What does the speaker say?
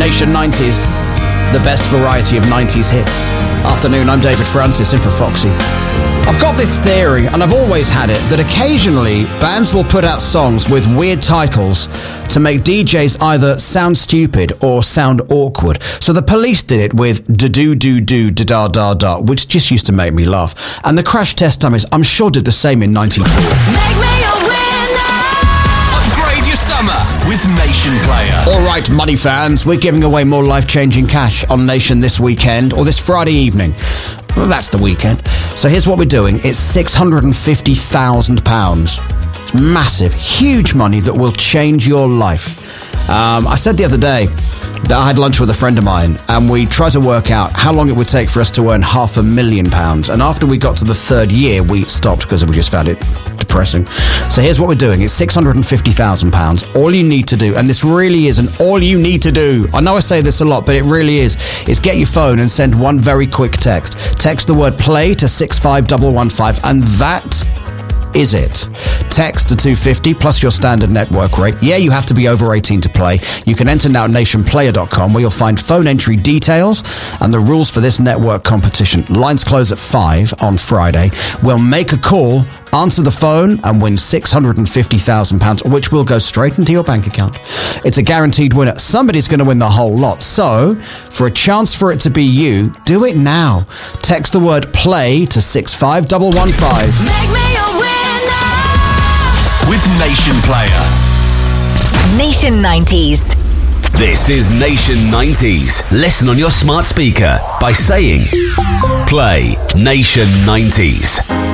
Nation 90s, the best variety of 90s hits. Afternoon, I'm David Francis, in for Foxy. I've got this theory, and I've always had it, that occasionally bands will put out songs with weird titles to make DJs either sound stupid or sound awkward. So the Police did it with da-do-do-do-da-da-da-da, which just used to make me laugh. And the Crash Test Dummies, I'm sure, did the same in 94. Make me a winner! Upgrade your summer with Nation Player. All right, money fans, we're giving away more life-changing cash on Nation this weekend, or this Friday evening. Well, that's the weekend. So here's what we're doing. It's £650,000. Massive, huge money that will change your life. I said the other day that I had lunch with a friend of mine, and we tried to work out how long it would take for us to earn £500,000. And after we got to the third year, we stopped because we just found it depressing. So here's what we're doing. It's £650,000. All you need to do, and this really is an all you need to do, I know I say this a lot, but it really is get your phone and send one very quick text. Text the word play to 65115, and that is it. Text to 250 plus your standard network rate. Yeah, you have to be over 18 to play. You can enter now at nationplayer.com, where you'll find phone entry details and the rules for this network competition. Lines close at 5 on Friday. We'll make a call, answer the phone, and win £650,000, which will go straight into your bank account. It's a guaranteed winner. Somebody's going to win the whole lot. So, for a chance for it to be you, do it now. Text the word play to 65115. Make me a winner! With Nation Player. Nation 90s. This is Nation 90s. Listen on your smart speaker by saying, play Nation 90s.